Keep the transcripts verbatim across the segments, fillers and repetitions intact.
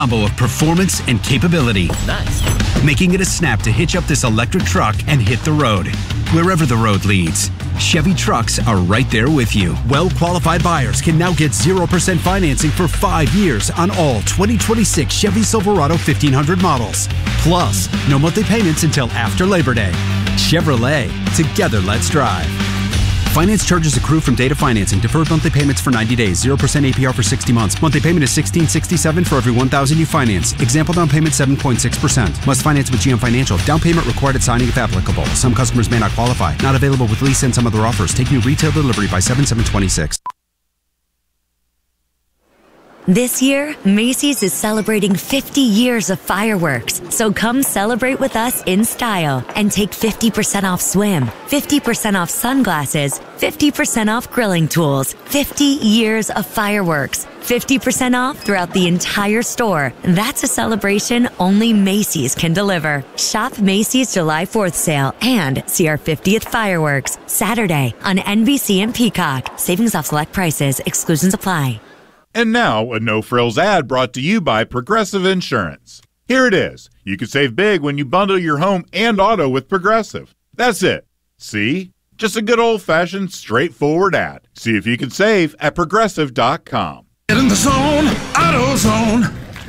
Combo of performance and capability. Nice. Making it a snap to hitch up this electric truck and hit the road. Wherever the road leads, Chevy trucks are right there with you. Well-qualified buyers can now get zero percent financing for five years on all twenty twenty-six Chevy Silverado fifteen hundred models. Plus, no monthly payments until after Labor Day. Chevrolet, together let's drive. Finance charges accrue from date of financing. Deferred monthly payments for ninety days. zero percent A P R for sixty months. Monthly payment is sixteen sixty-seven for every one thousand you finance. Example down payment seven point six percent. Must finance with G M Financial. Down payment required at signing if applicable. Some customers may not qualify. Not available with lease and some other offers. Take new retail delivery by seven seven twenty-six. This year, Macy's is celebrating fifty years of fireworks. So come celebrate with us in style and take fifty percent off swim, fifty percent off sunglasses, fifty percent off grilling tools, fifty years of fireworks, fifty percent off throughout the entire store. That's a celebration only Macy's can deliver. Shop Macy's July fourth sale and see our fiftieth fireworks Saturday on N B C and Peacock. Savings off select prices. Exclusions apply. And now, a no-frills ad brought to you by Progressive Insurance. Here it is. You can save big when you bundle your home and auto with Progressive. That's it. See? Just a good old-fashioned, straightforward ad. See if you can save at Progressive dot com. Get in the zone, AutoZone.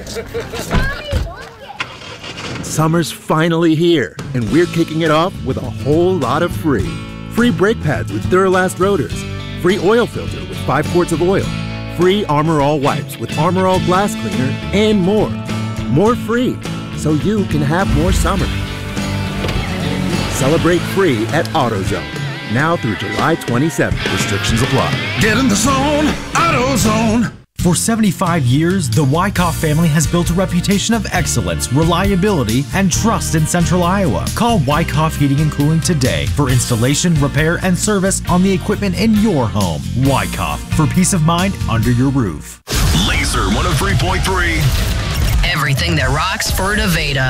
Summer's finally here, and we're kicking it off with a whole lot of free. Free brake pads with Duralast rotors. Free oil filter with five quarts of oil. Free Armor All wipes with Armor All glass cleaner, and more. More free, so you can have more summer. Celebrate free at AutoZone. Now through July twenty-seventh. Restrictions apply. Get in the zone, AutoZone. For seventy-five years, the Wyckoff family has built a reputation of excellence, reliability, and trust in Central Iowa. Call Wyckoff Heating and Cooling today for installation, repair, and service on the equipment in your home. Wyckoff, for peace of mind under your roof. Laser one oh three point three. Everything that rocks for Nevada.